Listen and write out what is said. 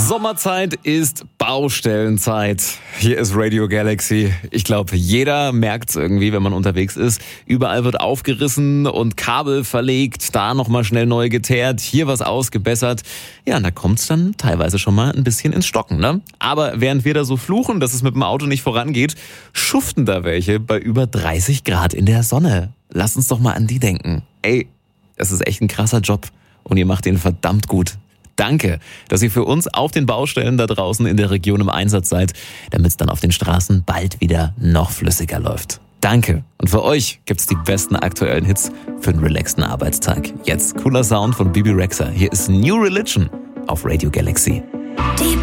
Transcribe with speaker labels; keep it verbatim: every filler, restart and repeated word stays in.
Speaker 1: Sommerzeit ist Baustellenzeit. Hier ist Radio Galaxy. Ich glaube, jeder merkt es irgendwie, wenn man unterwegs ist. Überall wird aufgerissen und Kabel verlegt, da nochmal schnell neu geteert, hier was ausgebessert. Ja, und da kommt es dann teilweise schon mal ein bisschen ins Stocken, ne? Aber während wir da so fluchen, dass es mit dem Auto nicht vorangeht, schuften da welche bei über dreißig Grad in der Sonne. Lass uns doch mal an die denken. Ey, das ist echt ein krasser Job und ihr macht den verdammt gut. Danke, dass ihr für uns auf den Baustellen da draußen in der Region im Einsatz seid, damit es dann auf den Straßen bald wieder noch flüssiger läuft. Danke. Und für euch gibt's die besten aktuellen Hits für einen relaxten Arbeitstag. Jetzt cooler Sound von Bibi Rexha. Hier ist New Religion auf Radio Galaxy.